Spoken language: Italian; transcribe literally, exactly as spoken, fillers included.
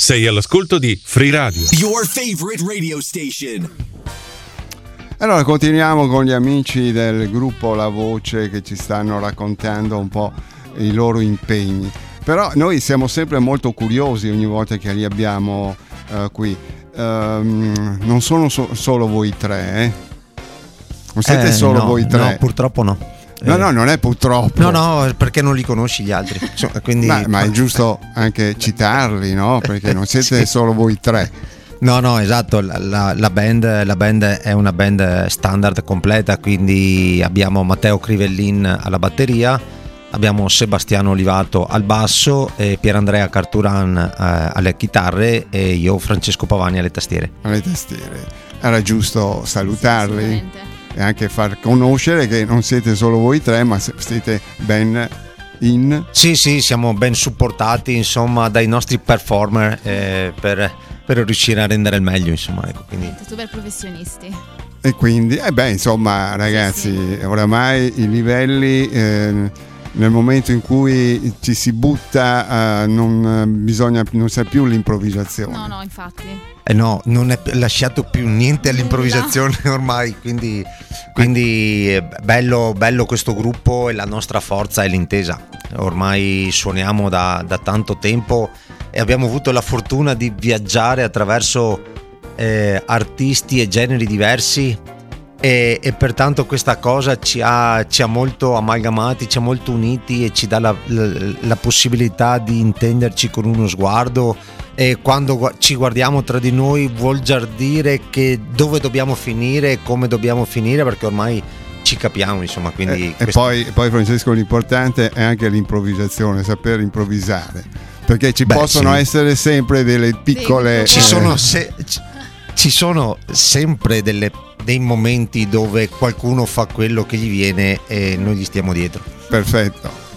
Sei all'ascolto di Free Radio, your favorite radio station. Allora continuiamo con gli amici del gruppo La Voce che ci stanno raccontando un po' i loro impegni. Però noi siamo sempre molto curiosi ogni volta che li abbiamo uh, qui. Um, non sono so- solo voi tre, eh? Non siete eh, solo no, voi tre? No, purtroppo no. No, eh. no, non è purtroppo. No, no, perché non li conosci gli altri. Quindi... ma, ma è giusto anche citarli, no? Perché non siete sì. solo voi tre. No, no, esatto, la, la, la, band, la band è una band standard completa, quindi abbiamo Matteo Crivellin alla batteria, abbiamo Sebastiano Olivato al basso, e Pierandrea Carturan eh, alle chitarre e io Francesco Pavani alle tastiere. Alle tastiere. Era giusto salutarli e anche far conoscere che non siete solo voi tre, ma siete ben in... Sì, sì, siamo ben supportati, insomma, dai nostri performer eh, per... per riuscire a rendere il meglio, insomma, ecco, quindi super professionisti. E quindi eh beh insomma ragazzi, sì, sì. Oramai i livelli eh, nel momento in cui ci si butta eh, non bisogna non c'è più l'improvvisazione. No, no, infatti. Eh no, non è lasciato più niente all'improvvisazione ormai, quindi quindi è bello bello questo gruppo, e la nostra forza è l'intesa. Ormai suoniamo da, da tanto tempo e abbiamo avuto la fortuna di viaggiare attraverso eh, artisti e generi diversi, e, e pertanto questa cosa ci ha, ci ha molto amalgamati, ci ha molto uniti e ci dà la, la, la possibilità di intenderci con uno sguardo, e quando ci guardiamo tra di noi vuol già dire che dove dobbiamo finire e come dobbiamo finire, perché ormai ci capiamo, insomma, quindi e, questo... e poi, poi Francesco, l'importante è anche l'improvvisazione, saper improvvisare, perché ci Beh, possono sì. essere sempre delle piccole ci sono se, ci, ci sono sempre delle, dei momenti dove qualcuno fa quello che gli viene e noi gli stiamo dietro. Perfetto.